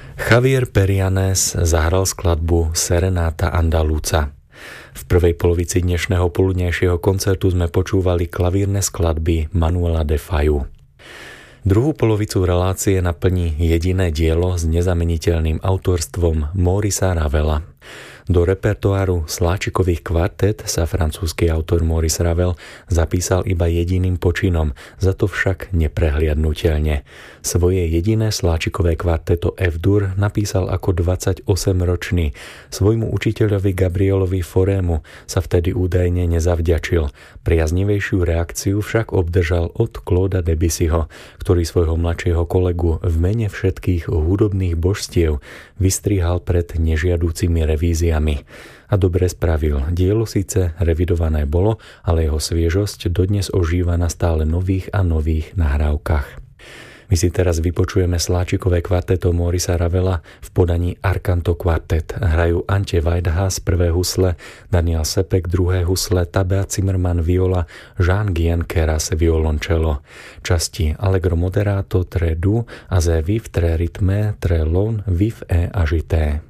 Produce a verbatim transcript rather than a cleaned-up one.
Javier Perianes zahral skladbu Serenáta Andaluza. V prvej polovici dnešného poludnejšieho koncertu sme počúvali klavírne skladby Manuela de Fayu. Druhú polovicu relácie naplní jediné dielo s nezameniteľným autorstvom Maurica Ravela. Do repertoáru sláčikových kvartet sa francúzsky autor Maurice Ravel zapísal iba jediným počinom, za to však neprehliadnutelne. Svoje jediné sláčikové kvarteto F-dur napísal ako dvadsaťosemročný. Svojmu učiteľovi Gabrielovi Faurému sa vtedy údajne nezavďačil. Priaznivejšiu reakciu však obdržal od Clauda Debussyho, ktorý svojho mladšieho kolegu v mene všetkých hudobných božstiev vystrihal pred nežiadúcimi revíziami. A dobre spravil. Dielo síce revidované bolo, ale jeho sviežosť dodnes ožíva na stále nových a nových nahrávkach. My si teraz vypočujeme sláčikové kvarteto Maurica Ravela v podaní Arcanto Quartet. Hrajú Antje Weidhaus prvé husle, Daniel Sepek druhé husle, Tabea Zimmermann viola, Jean-Guyen Keras violoncello. Časti Allegro moderato tre do a ze viv tre rythme tre long viv e agité.